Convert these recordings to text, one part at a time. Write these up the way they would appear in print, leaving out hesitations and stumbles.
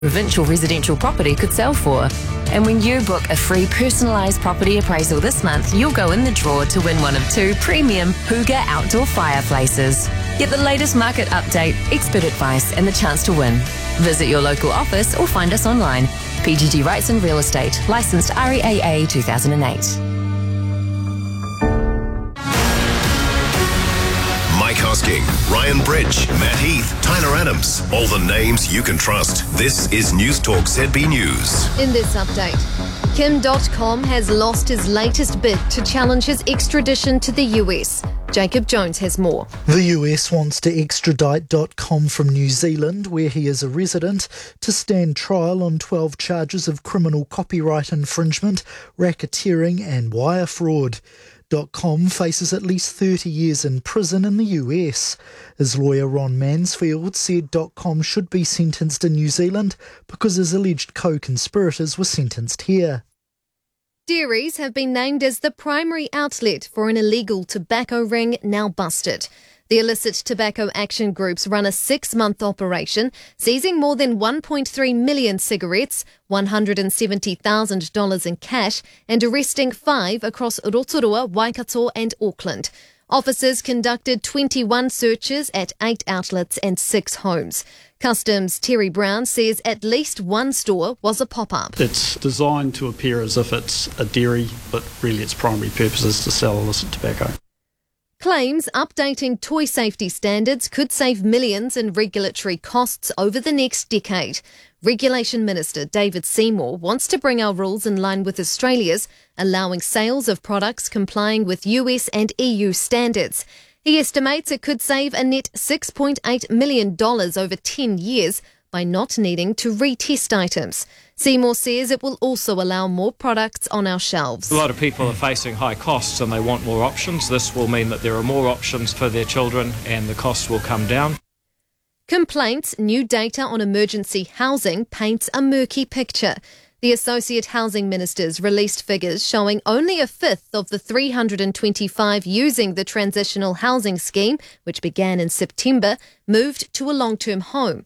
provincial residential property could sell for. And when you book a free personalised property appraisal this month, you'll go in the draw to win one of 2 premium Hygge outdoor fireplaces. Get the latest market update, expert advice and the chance to win. Visit your local office or find us online. PGG Wrightson Real Estate, licensed REAA 2008. Mike Hosking, Ryan Bridge, Matt Heath, Tyler Adams. All the names you can trust. This is News Talk ZB News. In this update, Kim.com has lost his latest bid to challenge his extradition to the US. Jacob Jones has more. The US wants to extradite .com from New Zealand, where he is a resident, to stand trial on 12 charges of criminal copyright infringement, racketeering and wire fraud. .com faces at least 30 years in prison in the US. His lawyer Ron Mansfield said .com should be sentenced in New Zealand because his alleged co-conspirators were sentenced here. Dairies have been named as the primary outlet for an illegal tobacco ring now busted. The illicit tobacco action groups run a 6-month operation, seizing more than 1.3 million cigarettes, $170,000 in cash, and arresting 5 across Rotorua, Waikato and Auckland. Officers conducted 21 searches at 8 outlets and 6 homes. Customs' Terry Brown says at least one store was a pop-up. It's designed to appear as if it's a dairy, but really its primary purpose is to sell illicit tobacco. Claims updating toy safety standards could save millions in regulatory costs over the next decade. Regulation Minister David Seymour wants to bring our rules in line with Australia's, allowing sales of products complying with US and EU standards. He estimates it could save a net $6.8 million over 10 years by not needing to retest items. Seymour says it will also allow more products on our shelves. A lot of people are facing high costs and they want more options. This will mean that there are more options for their children and the costs will come down. Complaints, new data on emergency housing paints a murky picture. The Associate Housing Ministers released figures showing only a fifth of the 325 using the Transitional Housing Scheme, which began in September, moved to a long-term home.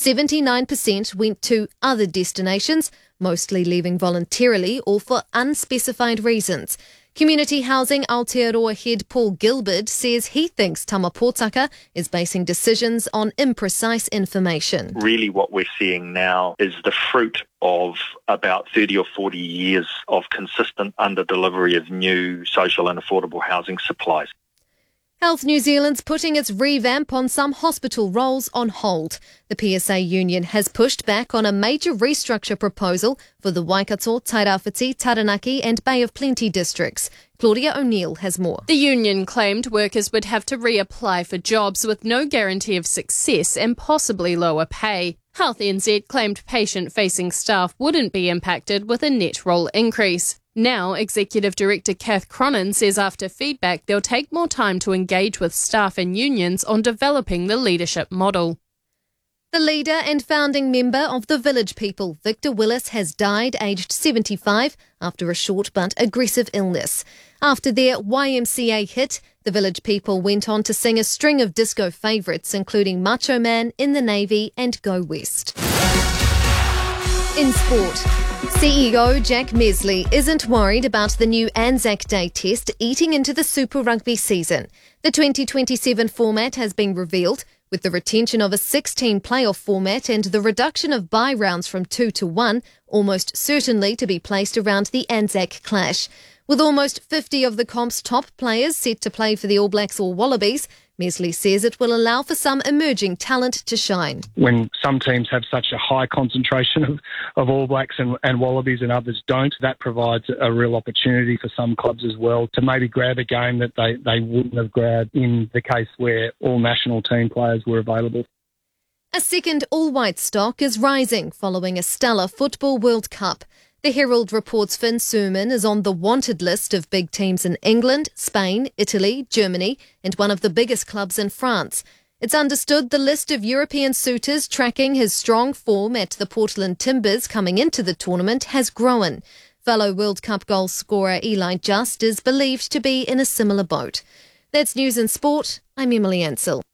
79% went to other destinations, mostly leaving voluntarily or for unspecified reasons. Community Housing Aotearoa head Paul Gilbert says he thinks Tamapōtaka is basing decisions on imprecise information. Really what we're seeing now is the fruit of about 30 or 40 years of consistent under-delivery of new social and affordable housing supplies. Health New Zealand's putting its revamp on some hospital roles on hold. The PSA union has pushed back on a major restructure proposal for the Waikato, Tairāwhiti, Taranaki and Bay of Plenty districts. Claudia O'Neill has more. The union claimed workers would have to reapply for jobs with no guarantee of success and possibly lower pay. Health NZ claimed patient-facing staff wouldn't be impacted with a net role increase. Now, Executive Director Kath Cronin says after feedback they'll take more time to engage with staff and unions on developing the leadership model. The leader and founding member of the Village People, Victor Willis, has died aged 75 after a short but aggressive illness. After their YMCA hit, the Village People went on to sing a string of disco favourites, including Macho Man, In the Navy and Go West. In sport, CEO Jack Mesley isn't worried about the new Anzac Day test eating into the Super Rugby season. The 2027 format has been revealed, with the retention of a 16 playoff format and the reduction of bye rounds from 2 to 1 almost certainly to be placed around the Anzac clash. With almost 50 of the comp's top players set to play for the All Blacks or Wallabies, Mesley says it will allow for some emerging talent to shine. When some teams have such a high concentration of All Blacks and Wallabies and others don't, that provides a real opportunity for some clubs as well to maybe grab a game that they wouldn't have grabbed in the case where all national team players were available. A second all-white stock is rising following a stellar Football World Cup. The Herald reports Finn Surman is on the wanted list of big teams in England, Spain, Italy, Germany, and one of the biggest clubs in France. It's understood the list of European suitors tracking his strong form at the Portland Timbers coming into the tournament has grown. Fellow World Cup goal scorer Eli Just is believed to be in a similar boat. That's news and sport. I'm Emily Ansell.